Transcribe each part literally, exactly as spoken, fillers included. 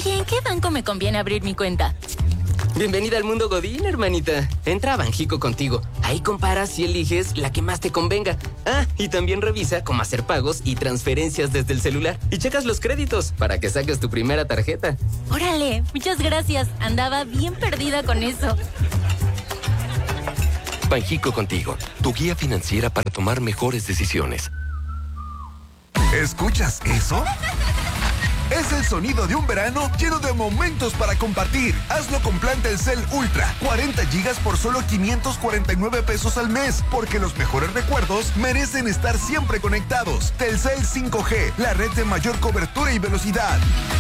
Oye, ¿en qué banco me conviene abrir mi cuenta? Bienvenida al mundo Godín, hermanita. Entra a Banjico contigo. Ahí comparas y eliges la que más te convenga. Ah, y también revisa cómo hacer pagos y transferencias desde el celular. Y checas los créditos para que saques tu primera tarjeta. Órale, muchas gracias. Andaba bien perdida con eso. Banjico contigo, tu guía financiera para tomar mejores decisiones. ¿Escuchas eso? Es el sonido de un verano lleno de momentos para compartir. Hazlo con plan Telcel Ultra. cuarenta gigas por solo quinientos cuarenta y nueve pesos al mes. Porque los mejores recuerdos merecen estar siempre conectados. Telcel cinco G, la red de mayor cobertura y velocidad.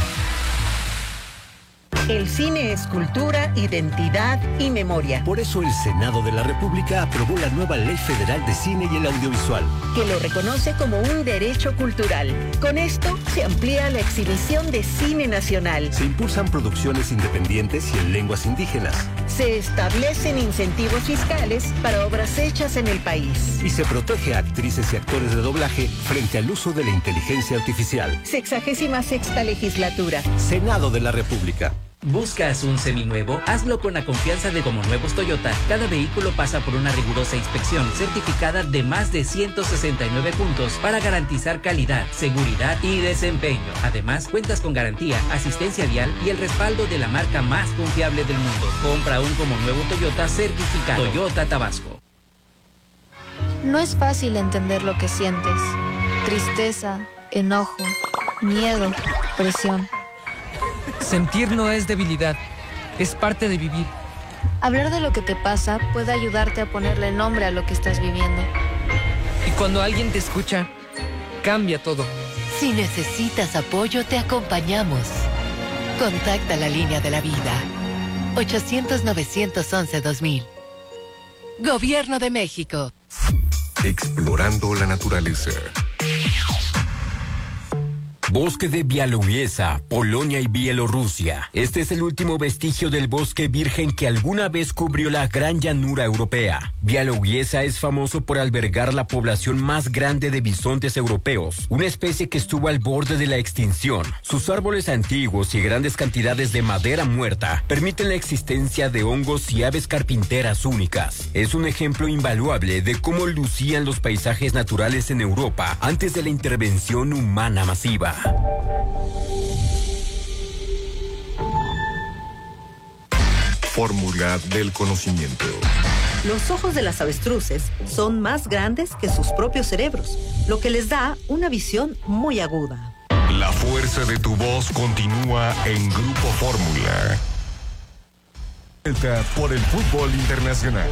El cine es cultura, identidad y memoria. Por eso el Senado de la República aprobó la nueva Ley Federal de Cine y el Audiovisual, que lo reconoce como un derecho cultural. Con esto se amplía la exhibición de cine nacional. Se impulsan producciones independientes y en lenguas indígenas. Se establecen incentivos fiscales para obras hechas en el país. Y se protege a actrices y actores de doblaje frente al uso de la inteligencia artificial. Sexagésima sexta legislatura. Senado de la República. ¿Buscas un seminuevo? Hazlo con la confianza de Como Nuevos Toyota. Cada vehículo pasa por una rigurosa inspección certificada de más de ciento sesenta y nueve puntos para garantizar calidad, seguridad y desempeño. Además, cuentas con garantía, asistencia vial y el respaldo de la marca más confiable del mundo. Compra un Como Nuevo Toyota certificado. Toyota Tabasco. No es fácil entender lo que sientes. Tristeza, enojo, miedo, presión. Sentir no es debilidad, es parte de vivir. Hablar de lo que te pasa puede ayudarte a ponerle nombre a lo que estás viviendo. Y cuando alguien te escucha, cambia todo. Si necesitas apoyo, te acompañamos. Contacta la línea de la vida. ochocientos, novecientos once, dos mil. Gobierno de México. Explorando la naturaleza. Bosque de Białowieża, Polonia y Bielorrusia. Este es el último vestigio del bosque virgen que alguna vez cubrió la gran llanura europea. Białowieża es famoso por albergar la población más grande de bisontes europeos, una especie que estuvo al borde de la extinción. Sus árboles antiguos y grandes cantidades de madera muerta permiten la existencia de hongos y aves carpinteras únicas. Es un ejemplo invaluable de cómo lucían los paisajes naturales en Europa antes de la intervención humana masiva. Fórmula del conocimiento. Los ojos de las avestruces son más grandes que sus propios cerebros, lo que les da una visión muy aguda. La fuerza de tu voz continúa en Grupo Fórmula. Por el fútbol internacional.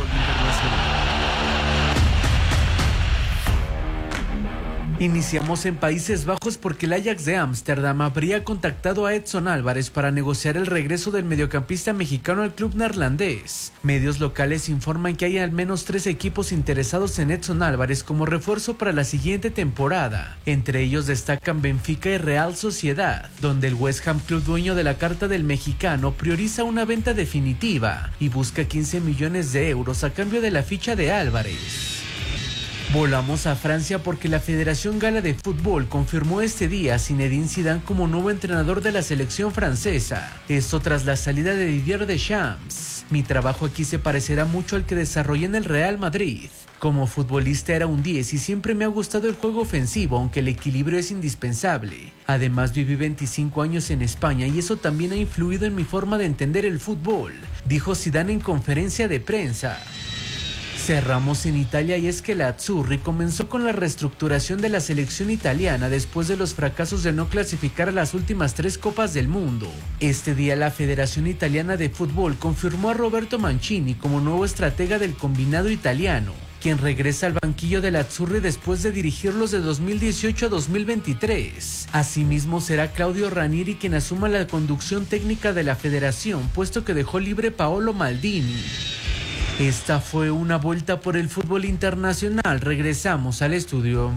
Iniciamos en Países Bajos porque el Ajax de Ámsterdam habría contactado a Edson Álvarez para negociar el regreso del mediocampista mexicano al club neerlandés. Medios locales informan que hay al menos tres equipos interesados en Edson Álvarez como refuerzo para la siguiente temporada. Entre ellos destacan Benfica y Real Sociedad, donde el West Ham, club dueño de la carta del mexicano, prioriza una venta definitiva y busca quince millones de euros a cambio de la ficha de Álvarez. Volamos a Francia porque la Federación Gala de Fútbol confirmó este día a Zinedine Zidane como nuevo entrenador de la selección francesa. Esto tras la salida de Didier Deschamps. Mi trabajo aquí se parecerá mucho al que desarrollé en el Real Madrid. Como futbolista era un diez y siempre me ha gustado el juego ofensivo, aunque el equilibrio es indispensable. Además viví veinticinco años en España y eso también ha influido en mi forma de entender el fútbol, dijo Zidane en conferencia de prensa. Cerramos en Italia y es que la Azzurri comenzó con la reestructuración de la selección italiana después de los fracasos de no clasificar a las últimas tres Copas del Mundo. Este día la Federación Italiana de Fútbol confirmó a Roberto Mancini como nuevo estratega del combinado italiano, quien regresa al banquillo de la Azzurri después de dirigirlos de dos mil dieciocho a dos mil veintitrés. Asimismo será Claudio Ranieri quien asuma la conducción técnica de la federación, puesto que dejó libre Paolo Maldini. Esta fue una vuelta por el fútbol internacional. Regresamos al estudio.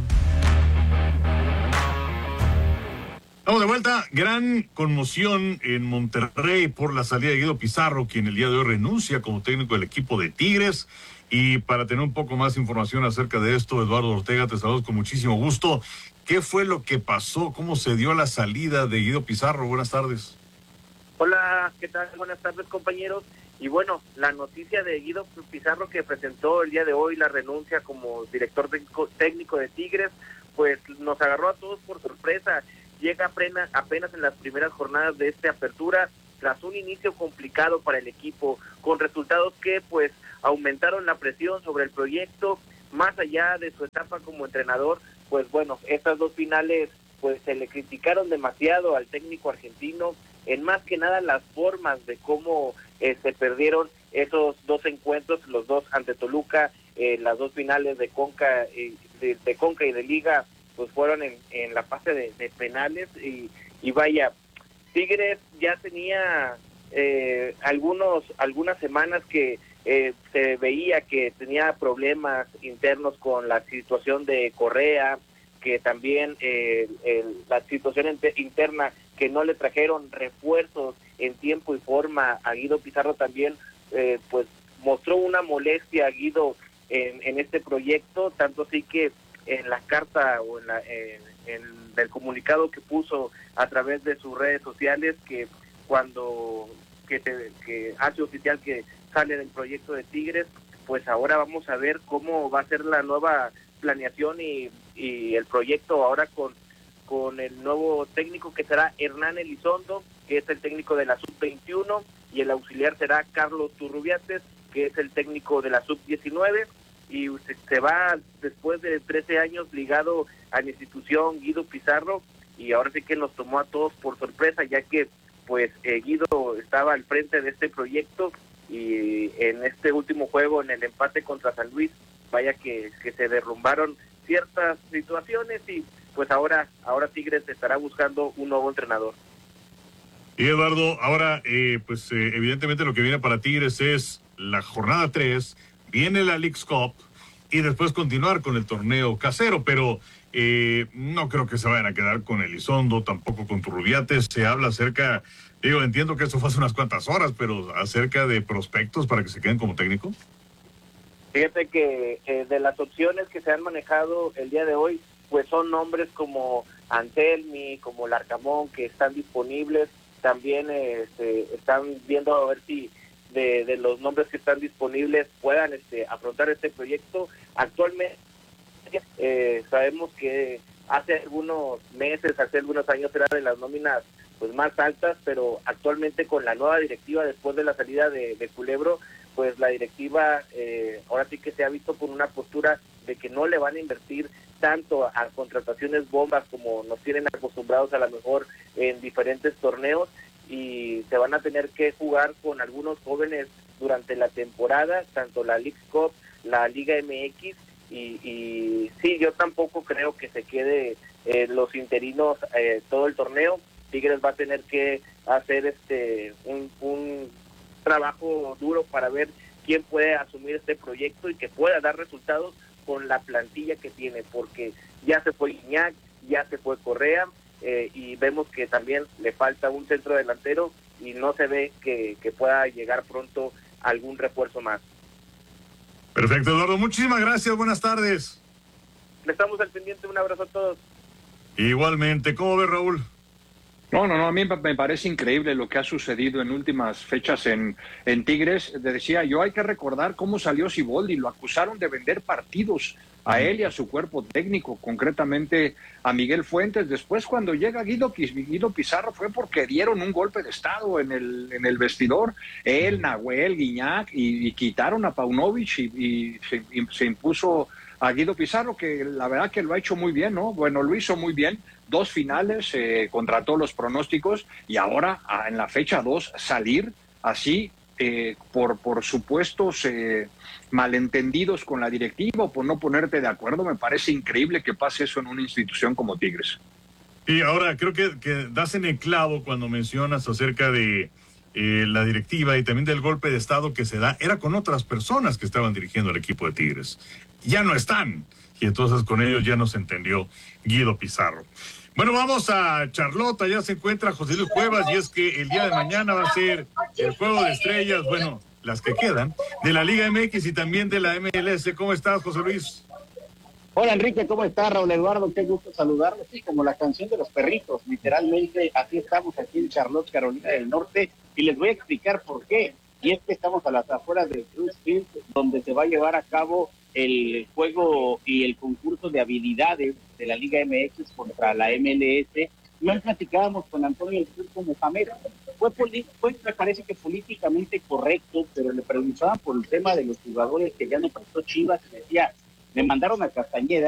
Estamos de vuelta. Gran conmoción en Monterrey por la salida de Guido Pizarro, quien el día de hoy renuncia como técnico del equipo de Tigres. Y para tener un poco más información acerca de esto, Eduardo Ortega, te saludo con muchísimo gusto. ¿Qué fue lo que pasó? ¿Cómo se dio la salida de Guido Pizarro? Buenas tardes. Hola, ¿qué tal? Buenas tardes, compañeros. Y bueno, la noticia de Guido Pizarro, que presentó el día de hoy la renuncia como director técnico de Tigres, pues nos agarró a todos por sorpresa. Llega apenas, apenas en las primeras jornadas de esta apertura, tras un inicio complicado para el equipo, con resultados que pues aumentaron la presión sobre el proyecto. Más allá de su etapa como entrenador, pues bueno, estas dos finales pues se le criticaron demasiado al técnico argentino, en más que nada las formas de cómo eh, se perdieron esos dos encuentros, los dos ante Toluca, eh, las dos finales de Conca, eh, de, de Conca y de Liga, pues fueron en, en la fase de, de penales, y, y vaya, Tigres ya tenía eh, algunos algunas semanas que eh, se veía que tenía problemas internos con la situación de Correa, que también eh, el, la situación interna, que no le trajeron refuerzos en tiempo y forma a Guido Pizarro también, eh, pues mostró una molestia a Guido en, en este proyecto, tanto así que en la carta o en, la, en, en el comunicado que puso a través de sus redes sociales, que cuando que, te, que hace oficial que sale del proyecto de Tigres, pues ahora vamos a ver cómo va a ser la nueva planeación y, y el proyecto ahora con, con el nuevo técnico, que será Hernán Elizondo, que es el técnico de la sub veintiuno, y el auxiliar será Carlos Turrubiates, que es el técnico de la sub diecinueve, y se, se va después de trece años ligado a la institución Guido Pizarro, y ahora sí que nos tomó a todos por sorpresa, ya que pues eh, Guido estaba al frente de este proyecto, y en este último juego, en el empate contra San Luis, vaya que, que se derrumbaron ciertas situaciones, y pues ahora ahora Tigres estará buscando un nuevo entrenador. Y Eduardo, ahora eh, pues eh, evidentemente lo que viene para Tigres es la jornada tres, viene la Leagues Cup y después continuar con el torneo casero, pero eh, no creo que se vayan a quedar con Elizondo, tampoco con Turrubiates. Se habla acerca, digo, entiendo que eso fue hace unas cuantas horas, pero acerca de prospectos para que se queden como técnico. Fíjate que eh, de las opciones que se han manejado el día de hoy, pues son nombres como Anselmi, como Larcamón, que están disponibles. También eh, se están viendo a ver si de, de los nombres que están disponibles puedan este, afrontar este proyecto. Actualmente eh, sabemos que hace algunos meses, hace algunos años era de las nóminas pues más altas, pero actualmente con la nueva directiva, después de la salida de, de Culebro, pues la directiva eh, ahora sí que se ha visto con una postura de que no le van a invertir tanto a contrataciones bombas como nos tienen acostumbrados a lo mejor en diferentes torneos, y se van a tener que jugar con algunos jóvenes durante la temporada, tanto la Leagues Cup, la Liga M X, y, y sí, yo tampoco creo que se quede eh, los interinos eh, todo el torneo. Tigres va a tener que hacer este un, un trabajo duro para ver quién puede asumir este proyecto y que pueda dar resultados con la plantilla que tiene, porque ya se fue Iñak, ya se fue Correa, eh, y vemos que también le falta un centro delantero y no se ve que, que pueda llegar pronto algún refuerzo más. Perfecto, Eduardo, muchísimas gracias, buenas tardes. Le estamos al pendiente, un abrazo a todos. Igualmente, ¿cómo ves, Raúl? No, no, no, a mí me parece increíble lo que ha sucedido en últimas fechas en, en Tigres. Decía yo, hay que recordar cómo salió Siboldi, lo acusaron de vender partidos a él y a su cuerpo técnico, concretamente a Miguel Fuentes. Después, cuando llega Guido, Guido Pizarro, fue porque dieron un golpe de estado en el, en el vestidor, él, Nahuel, Guiñac, y, y quitaron a Paunovic y, y, se, y se impuso a Guido Pizarro, que la verdad que lo ha hecho muy bien, ¿no? Bueno, lo hizo muy bien, dos finales eh, contra todos los pronósticos, y ahora a, en la fecha dos salir así eh, por, por supuestos eh, malentendidos con la directiva o por no ponerte de acuerdo. Me parece increíble que pase eso en una institución como Tigres. Y ahora creo que, que das en el clavo cuando mencionas acerca de eh, la directiva y también del golpe de estado que se da. Era con otras personas que estaban dirigiendo el equipo de Tigres. Ya no están, y entonces con ellos ya no se entendió Guido Pizarro. Bueno, vamos a Charlotte, ya se encuentra José Luis Cuevas, y es que el día de mañana va a ser el juego de estrellas, bueno, las que quedan, de la Liga M X y también de la M L S. ¿Cómo estás, José Luis? Hola Enrique, ¿cómo está? Raúl Eduardo, qué gusto saludarlos. Sí, como la canción de los perritos, literalmente así estamos aquí en Charlotte, Carolina del Norte, y les voy a explicar por qué. Y es que estamos a las afueras del Cruz Field, donde se va a llevar a cabo el juego y el concurso de habilidades de la Liga M X contra la M L S. Y hoy platicábamos con Antonio El Turco Mohamed. Fue, fue, me parece que políticamente correcto, pero le preguntaban por el tema de los jugadores que ya no prestó Chivas y decía, me mandaron a Castañeda